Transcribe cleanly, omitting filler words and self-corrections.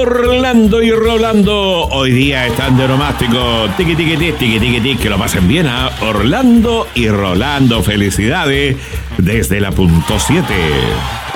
Orlando y Rolando hoy día están de onomástico. Tiqui, tiqui, tiqui, tiqui, tiqui, tiqui, que lo pasen bien a Orlando y Rolando. Felicidades desde la punto 7.